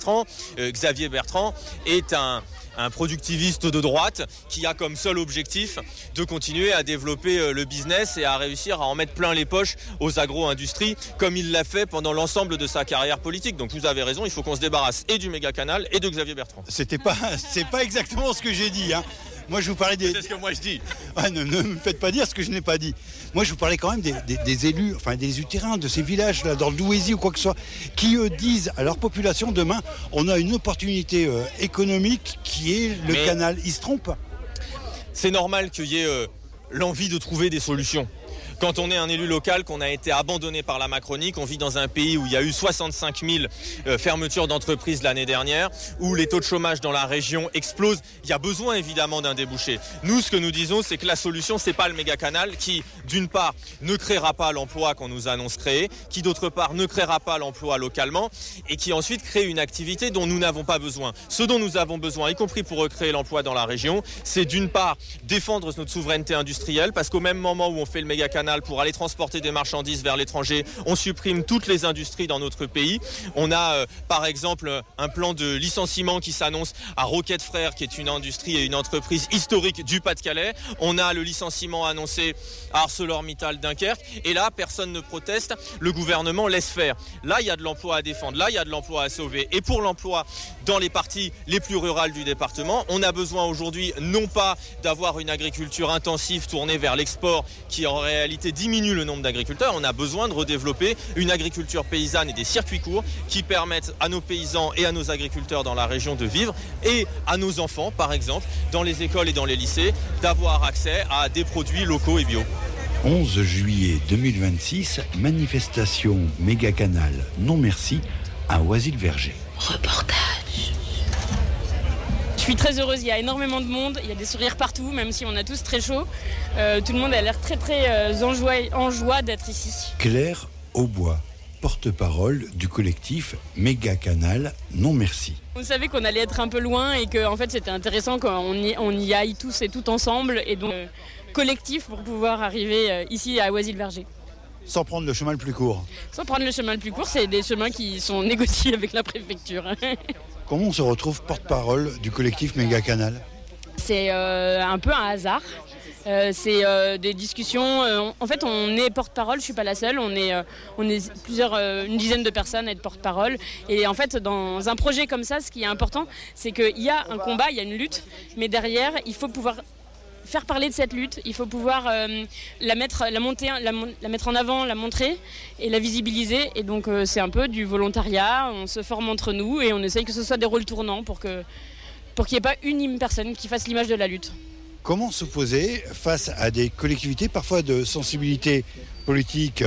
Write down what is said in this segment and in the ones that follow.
Bertrand. Xavier Bertrand est un productiviste de droite qui a comme seul objectif de continuer à développer le business et à réussir à en mettre plein les poches aux agro-industries comme il l'a fait pendant l'ensemble de sa carrière politique. Donc vous avez raison, il faut qu'on se débarrasse et du méga-canal et de Xavier Bertrand. C'est pas exactement ce que j'ai dit, hein. Moi, je vous parlais des... C'est ce que moi je dis. Ah, ne me faites pas dire ce que je n'ai pas dit. Moi, je vous parlais quand même des élus, enfin des terrains de ces villages-là, dans le Douaisis ou quoi que ce soit, qui disent à leur population, demain, on a une opportunité économique qui est le canal. Ils se trompent. C'est normal qu'il y ait l'envie de trouver des solutions. Quand on est un élu local, qu'on a été abandonné par la Macronie, qu'on vit dans un pays où il y a eu 65 000 fermetures d'entreprises l'année dernière, où les taux de chômage dans la région explosent, il y a besoin évidemment d'un débouché. Nous, ce que nous disons, c'est que la solution, c'est pas le méga-canal qui, d'une part, ne créera pas l'emploi qu'on nous annonce créer, qui, d'autre part, ne créera pas l'emploi localement et qui ensuite crée une activité dont nous n'avons pas besoin. Ce dont nous avons besoin, y compris pour recréer l'emploi dans la région, c'est d'une part défendre notre souveraineté industrielle, parce qu'au même moment où on fait le méga-canal pour aller transporter des marchandises vers l'étranger, on supprime toutes les industries dans notre pays. On a par exemple un plan de licenciement qui s'annonce à Roquette Frères, qui est une industrie et une entreprise historique du Pas-de-Calais. On a le licenciement annoncé à ArcelorMittal Dunkerque. Et là, personne ne proteste. Le gouvernement laisse faire. Là, il y a de l'emploi à défendre. Là, il y a de l'emploi à sauver. Et pour l'emploi dans les parties les plus rurales du département, on a besoin aujourd'hui non pas d'avoir une agriculture intensive tournée vers l'export qui en réalité diminue le nombre d'agriculteurs, on a besoin de redévelopper une agriculture paysanne et des circuits courts qui permettent à nos paysans et à nos agriculteurs dans la région de vivre et à nos enfants, par exemple, dans les écoles et dans les lycées, d'avoir accès à des produits locaux et bio. 11 juillet 2026, manifestation méga-canal non merci à Oisy-le-Verger. Reportage. Je suis très heureuse, il y a énormément de monde, il y a des sourires partout, même si on a tous très chaud. Tout le monde a l'air très en joie d'être ici. Claire Aubois, porte-parole du collectif Méga-Canal Non Merci. On savait qu'on allait être un peu loin et que en fait, c'était intéressant qu'on y aille tous et toutes ensemble, et donc collectif pour pouvoir arriver ici à Oisy-le-Verger. Sans prendre le chemin le plus court. Sans prendre le chemin le plus court, c'est des chemins qui sont négociés avec la préfecture. Comment on se retrouve porte-parole du collectif Méga-Canal ? C'est un peu un hasard. C'est des discussions. En fait, on est porte-parole, je ne suis pas la seule. On est une dizaine de personnes à être porte-parole. Et en fait, dans un projet comme ça, ce qui est important, c'est qu'il y a un combat, il y a une lutte. Mais derrière, il faut pouvoir faire parler de cette lutte, il faut pouvoir la mettre en avant, la montrer et la visibiliser. Et donc c'est un peu du volontariat, on se forme entre nous et on essaye que ce soit des rôles tournants pour qu'il n'y ait pas une personne qui fasse l'image de la lutte. Comment s'opposer face à des collectivités parfois de sensibilités politiques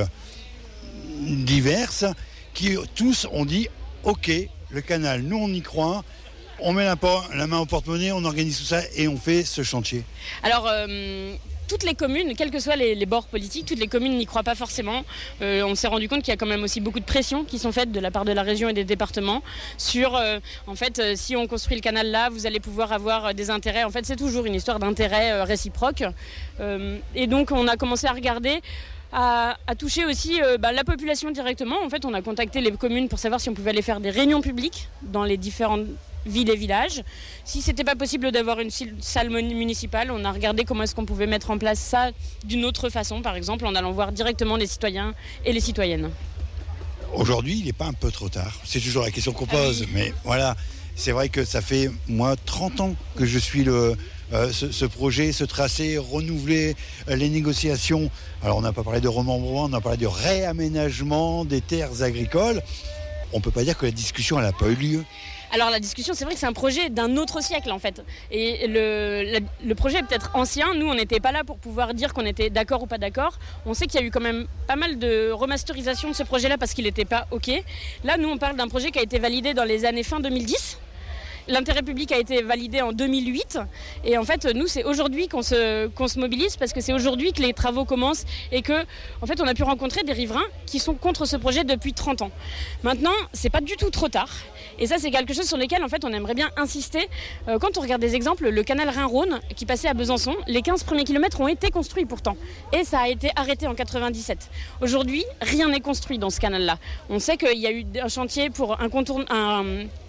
diverses qui tous ont dit « Ok, le canal, nous on y croit ». On met la main au porte-monnaie, on organise tout ça et on fait ce chantier. Alors, toutes les communes, quels que soient les bords politiques, toutes les communes n'y croient pas forcément. On s'est rendu compte qu'il y a quand même aussi beaucoup de pressions qui sont faites de la part de la région et des départements sur, en fait, si on construit le canal là, vous allez pouvoir avoir des intérêts. En fait, c'est toujours une histoire d'intérêt réciproque. Et donc, on a commencé à regarder, à toucher aussi la population directement. En fait, on a contacté les communes pour savoir si on pouvait aller faire des réunions publiques dans les différentes villes et villages. Si c'était pas possible d'avoir une salle municipale, on a regardé comment est-ce qu'on pouvait mettre en place ça d'une autre façon, par exemple en allant voir directement les citoyens et les citoyennes. Aujourd'hui, il n'est pas un peu trop tard. C'est toujours la question qu'on pose, mais voilà, c'est vrai que ça fait, moi, 30 ans que je suis ce projet, ce tracé, renouveler les négociations. Alors, on n'a pas parlé de remembrement, on a parlé de réaménagement des terres agricoles. On ne peut pas dire que la discussion, elle n'a pas eu lieu. Alors la discussion, c'est vrai que c'est un projet d'un autre siècle en fait. Et le projet est peut-être ancien. Nous, on n'était pas là pour pouvoir dire qu'on était d'accord ou pas d'accord. On sait qu'il y a eu quand même pas mal de remasterisation de ce projet-là parce qu'il n'était pas OK. Là, nous, on parle d'un projet qui a été validé dans les années fin 2010. L'intérêt public a été validé en 2008 et en fait nous c'est aujourd'hui qu'on se mobilise parce que c'est aujourd'hui que les travaux commencent et que en fait on a pu rencontrer des riverains qui sont contre ce projet depuis 30 ans. Maintenant c'est pas du tout trop tard et ça c'est quelque chose sur lequel en fait on aimerait bien insister. Quand on regarde des exemples, le canal Rhin-Rhône qui passait à Besançon, les 15 premiers kilomètres ont été construits pourtant et ça a été arrêté en 97. Aujourd'hui rien n'est construit dans ce canal là. On sait qu'il y a eu un chantier pour